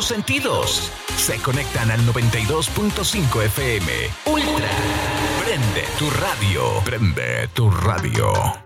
tus sentidos. Se conectan al 92.5 FM. Ultra. Prende tu radio. Prende tu radio.